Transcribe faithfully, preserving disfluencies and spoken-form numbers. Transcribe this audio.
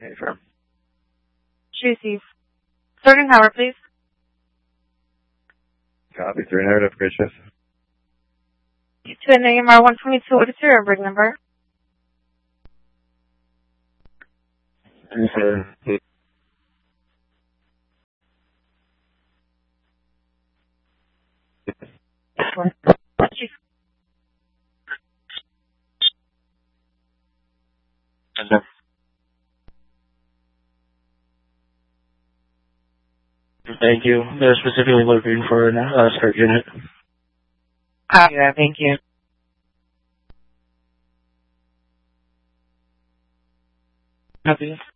Affirm. Tracy. Starting power, please. Copy. Three narrative. Great shift. To an A M R one twenty-two. What is your rig number? Affirm. Thank you. They're specifically looking for an uh, skirt unit. Copy that. Thank you. Copy.